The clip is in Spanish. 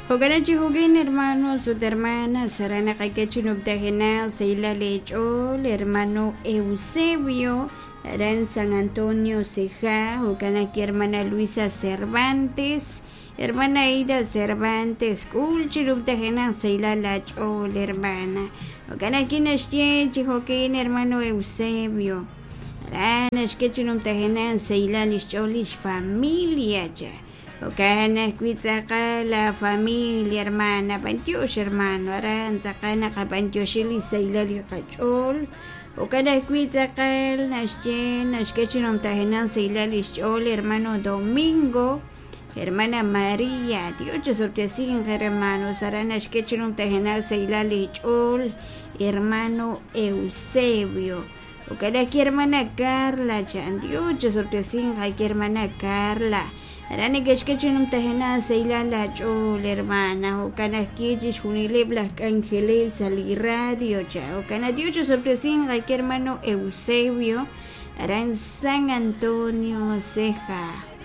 Hoganachi Hugin, hermano, su hermana, Sarana Kakechinubdajena, Seila Lechol, hermano Eusebio, Aran San Antonio Ceja, Hoganaki hermana Luisa Cervantes, hermana Ida Cervantes, Kulchirubdajena, Seila Lechol, hermana. Hoganaki Nashiechi Hogin, hermano Eusebio, Aran Ashkechinubdajena, Seila Lecholish, familia ya. Okana kuitsaka la familia hermana Pantiosh hermano aran sakana ka Pantioshili sailali kachol okana kuitsaka nashkechinom tahenan sailali chol hermano Domingo hermana María Dios sortesin hermano saran nashkechinom tahenan sailali chol hermano Eusebio okana ki hermana Carla chan Dios sortesin ki hermana Carla Arane keshkechinum tahena seila la chol hermana o kana kijish hunile black angele sali radio cha o kana diucho sorpresin hermano Eusebio aran San Antonio Ceja